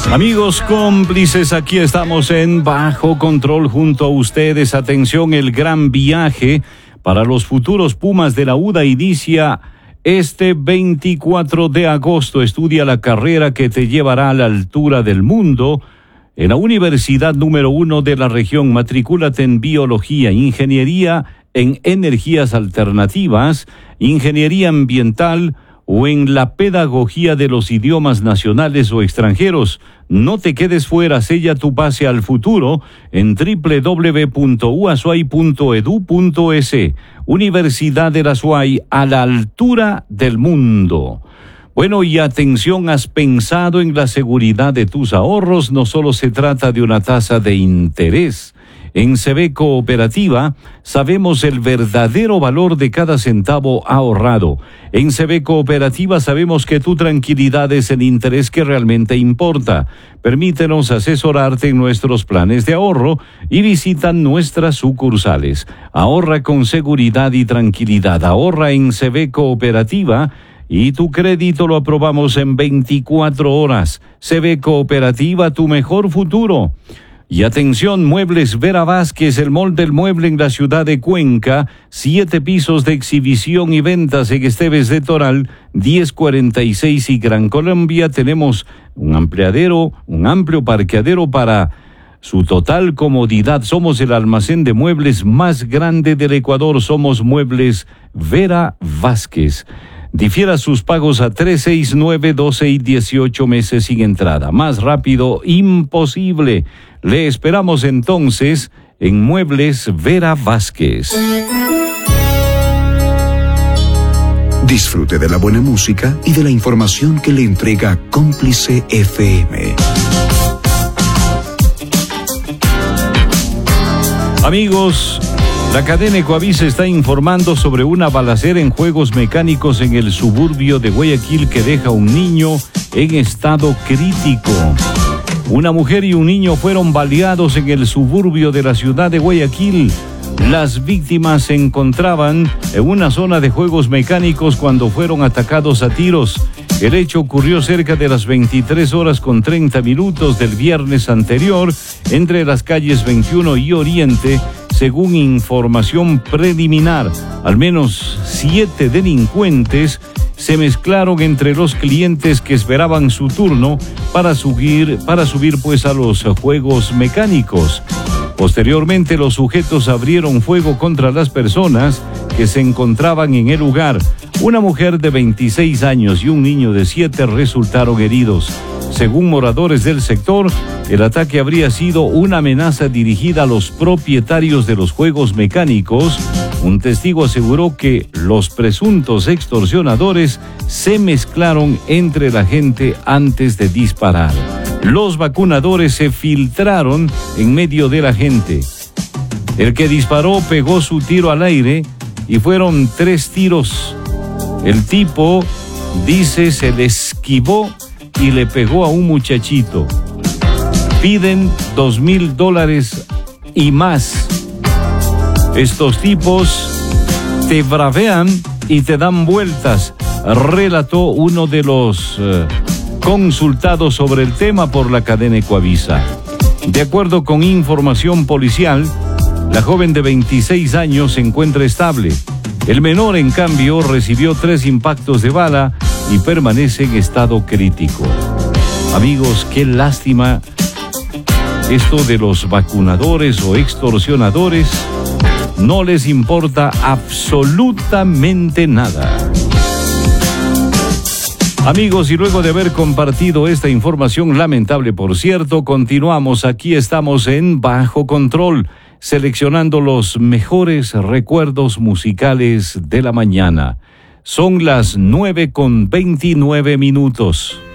Amigos cómplices, aquí estamos en Bajo Control junto a ustedes. Atención, el gran viaje para los futuros Pumas de la UDA inicia este 24 de agosto. Estudia la carrera que te llevará a la altura del mundo en la Universidad número 1 de la región. Matricúlate en Biología, Ingeniería en Energías Alternativas, Ingeniería Ambiental o en la Pedagogía de los Idiomas Nacionales o Extranjeros. No te quedes fuera, sella tu pase al futuro en www.uasuay.edu.es. Universidad de la Azuay, a la altura del mundo. Bueno, y atención, ¿has pensado en la seguridad de tus ahorros? No solo se trata de una tasa de interés. En CB Cooperativa sabemos el verdadero valor de cada centavo ahorrado. En CB Cooperativa sabemos que tu tranquilidad es el interés que realmente importa. Permítenos asesorarte en nuestros planes de ahorro y visita nuestras sucursales. Ahorra con seguridad y tranquilidad. Ahorra en CB Cooperativa y tu crédito lo aprobamos en 24 horas. CB Cooperativa, tu mejor futuro. Y atención, Muebles Vera Vázquez, el mall del mueble en la ciudad de Cuenca, 7 pisos de exhibición y ventas en Esteves de Toral, 1046 y Gran Colombia. Tenemos un amplio parqueadero para su total comodidad. Somos el almacén de muebles más grande del Ecuador. Somos Muebles Vera Vázquez. Difiera sus pagos a 3, 6, 9, 12 y 18 meses sin entrada. Más rápido, imposible. Le esperamos entonces en Muebles Vera Vázquez. Disfrute de la buena música y de la información que le entrega Cómplice FM. Amigos, la cadena Ecoavisa está informando sobre una balacera en juegos mecánicos en el suburbio de Guayaquil que deja un niño en estado crítico. Una mujer y un niño fueron baleados en el suburbio de la ciudad de Guayaquil. Las víctimas se encontraban en una zona de juegos mecánicos cuando fueron atacados a tiros. El hecho ocurrió cerca de las 23:30 del viernes anterior entre las calles 21 y Oriente. Según información preliminar, al menos 7 delincuentes se mezclaron entre los clientes que esperaban su turno para subir pues a los juegos mecánicos. Posteriormente, los sujetos abrieron fuego contra las personas que se encontraban en el lugar. Una mujer de 26 años y un niño de 7 resultaron heridos. Según moradores del sector, el ataque habría sido una amenaza dirigida a los propietarios de los juegos mecánicos. Un testigo aseguró que los presuntos extorsionadores se mezclaron entre la gente antes de disparar. Los vacunadores se filtraron en medio de la gente. El que disparó pegó su tiro al aire y fueron 3 tiros. El tipo, dice, se le esquivó y le pegó a un muchachito. Piden $2,000 y más. Estos tipos te bravean y te dan vueltas, relató uno de los consultados sobre el tema por la cadena Ecoavisa. De acuerdo con información policial, la joven de 26 años se encuentra estable. El menor, en cambio, recibió 3 impactos de bala y permanece en estado crítico. Amigos, qué lástima esto de los vacunadores o extorsionadores. No les importa absolutamente nada. Amigos, y luego de haber compartido esta información lamentable, por cierto, continuamos. Aquí estamos en Bajo Control, seleccionando los mejores recuerdos musicales de la mañana. Son las 9:29.